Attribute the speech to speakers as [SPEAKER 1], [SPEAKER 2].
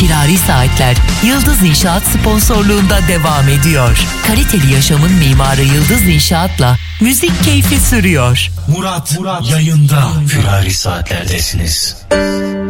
[SPEAKER 1] Firari Saatler Yıldız İnşaat sponsorluğunda devam ediyor. Kaliteli yaşamın mimarı Yıldız İnşaat'la müzik keyfi sürüyor.
[SPEAKER 2] Murat yayında. Firari Saatler'desiniz.